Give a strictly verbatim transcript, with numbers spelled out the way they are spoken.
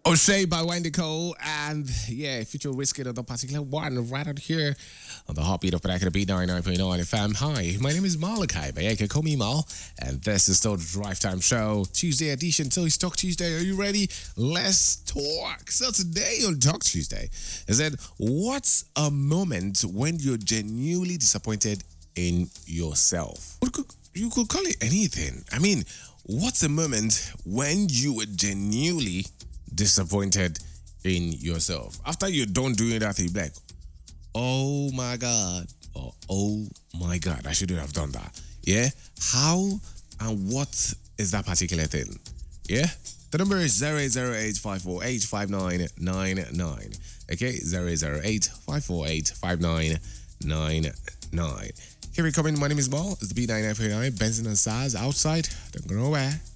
O'Shea by Wendy Cole, and yeah, feature Whiskey on the particular one right out here on the heartbeat of Black B ninety-nine point nine F M. Hi, my name is Malachi, but yeah, you can call me Mal, and this is still the Drive Time Show, Tuesday edition. So it's Talk Tuesday. Are you ready? Let's talk. So today on Talk Tuesday, is that what's a moment when you're genuinely disappointed in yourself? You could, you could call it anything. I mean, what's a moment when you were genuinely disappointed in yourself? After you're done doing that, you're like, oh my God, or oh my God, I shouldn't have done that. Yeah? How and what is that particular thing? Yeah? The number is zero eight zero eight, five four eight, five nine nine nine. Okay? zero eight zero eight, five four eight, five nine nine nine. Here we come in. My name is Mal. It's the B ninety-nine point nine. Benson and Saz outside. Don't go nowhere.